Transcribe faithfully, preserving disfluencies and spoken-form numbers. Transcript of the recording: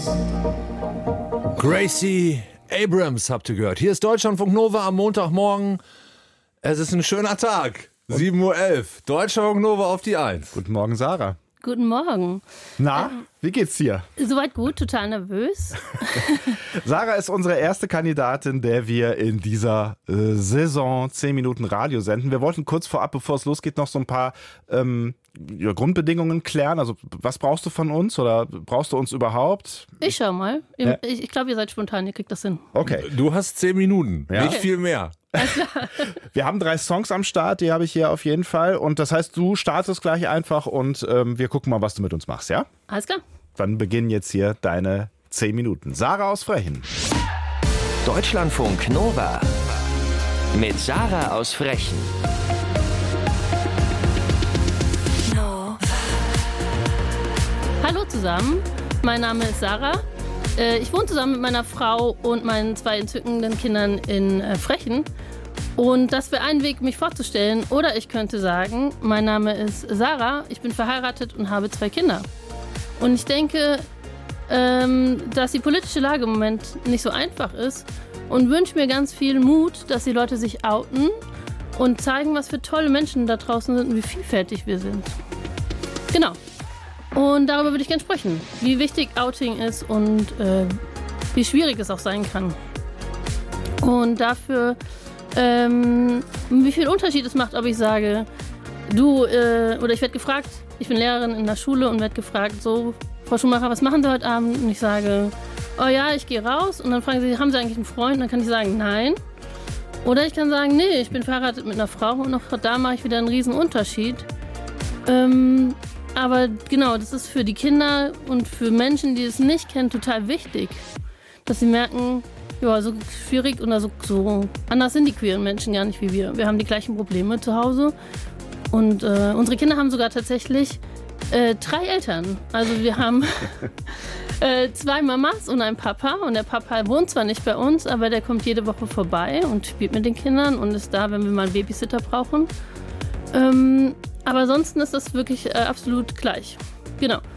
Gracie Abrams habt ihr gehört. Hier ist Deutschlandfunk Nova am Montagmorgen. Es ist ein schöner Tag. sieben Uhr elf. Deutschlandfunk Nova auf die eins. Guten Morgen, Sarah. Guten Morgen. Na, ähm, wie geht's dir? Soweit gut, total nervös. Sarah ist unsere erste Kandidatin, der wir in dieser äh, Saison zehn Minuten Radio senden. Wir wollten kurz vorab, bevor es losgeht, noch so ein paar ähm, ja, Grundbedingungen klären. Also was brauchst du von uns oder brauchst du uns überhaupt? Ich schau mal. Ja. Ich, ich glaube, ihr seid spontan, ihr kriegt das hin. Okay. Du hast zehn Minuten, Ja. nicht viel mehr. Wir haben drei Songs am Start, die habe ich hier auf jeden Fall. Und das heißt, du startest gleich einfach und ähm, wir gucken mal, was du mit uns machst, ja? Alles klar. Dann beginnen jetzt hier deine zehn Minuten. Sarah aus Frechen. Deutschlandfunk Nova mit Sarah aus Frechen. Hallo zusammen, mein Name ist Sarah. Äh, Ich wohne zusammen mit meiner Frau und meinen zwei entzückenden Kindern in äh, Frechen. Und das wäre ein Weg, mich vorzustellen. Oder ich könnte sagen, mein Name ist Sarah, ich bin verheiratet und habe zwei Kinder. Und ich denke, ähm, dass die politische Lage im Moment nicht so einfach ist und wünsche mir ganz viel Mut, dass die Leute sich outen und zeigen, was für tolle Menschen da draußen sind und wie vielfältig wir sind. Genau. Und darüber würde ich gerne sprechen, wie wichtig Outing ist und äh, wie schwierig es auch sein kann. Und dafür, ähm, wie viel Unterschied es macht, ob ich sage, du, äh, oder ich werde gefragt, ich bin Lehrerin in der Schule und werde gefragt, so, Frau Schumacher, was machen Sie heute Abend? Und ich sage, oh ja, ich gehe raus. Und dann fragen sie, haben Sie eigentlich einen Freund? Und dann kann ich sagen, nein. Oder ich kann sagen, nee, ich bin verheiratet mit einer Frau und auch da mache ich wieder einen riesen Unterschied. Ähm, aber genau, das ist für die Kinder und für Menschen, die es nicht kennen, total wichtig, dass sie merken, ja, so schwierig oder so, so anders sind die queeren Menschen gar nicht wie wir. Wir haben die gleichen Probleme zu Hause und äh, unsere Kinder haben sogar tatsächlich äh, drei Eltern. Also wir haben äh, zwei Mamas und einen Papa und der Papa wohnt zwar nicht bei uns, aber der kommt jede Woche vorbei und spielt mit den Kindern und ist da, wenn wir mal einen Babysitter brauchen. Ähm, aber ansonsten ist das wirklich äh, absolut gleich. Genau.